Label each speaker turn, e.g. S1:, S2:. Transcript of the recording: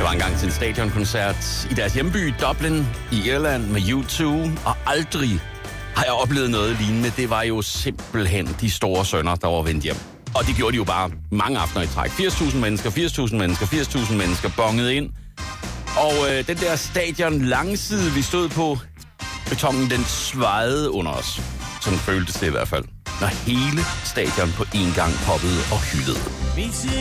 S1: var engang til en stadionkoncert i deres hjemby Dublin i Irland med U2, og aldrig har jeg oplevet noget lignende. Det var jo simpelthen de store sønner, der var vendt hjem. Og det gjorde de jo bare mange aftener i træk. 80.000 mennesker, 80.000 mennesker, 80.000 mennesker bongede ind. Og den der stadion langside, vi stod på, betongen den svajede under os. Sådan føltes det i hvert fald, når hele stadion på en gang poppede og hyldede.